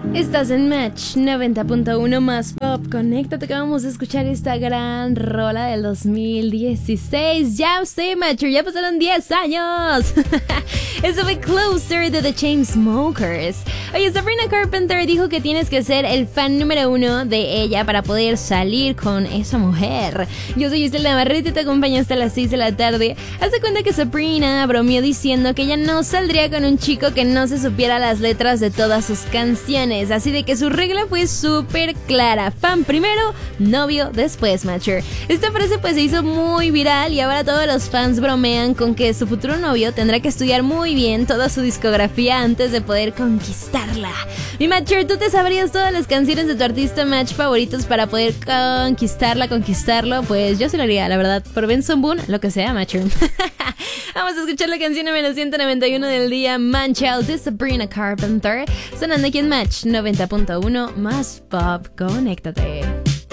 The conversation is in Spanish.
Estás en Match 90.1 más Pop. Conéctate que vamos a escuchar esta gran rola del 2016. Ya sé, Matcher, ya pasaron 10 años. Eso fue Closer de The Chainsmokers. Oye, Sabrina Carpenter dijo que tienes que ser el fan número 1 de ella para poder salir con esa mujer. Yo soy Estela Navarrete y te acompaño hasta las 6 de la tarde. Hazte cuenta que Sabrina bromeó diciendo que ella no saldría con un chico que no se supiera las letras de todas sus canciones. Así de que su regla fue súper clara: fan primero, novio después, Matcher. Esta frase pues se hizo muy viral y ahora todos los fans bromean con que su futuro novio tendrá que estudiar muy bien toda su discografía antes de poder conquistarla. Mi Matcher, ¿tú te sabrías todas las canciones de tu artista Match favoritos para poder conquistarlo? Pues yo se lo haría, la verdad, por Benson Boone, lo que sea, Matcher. Vamos a escuchar la canción número 191 del día, Man Child de Sabrina Carpenter, sonando aquí en Match 90.1 más Pop. Conéctate.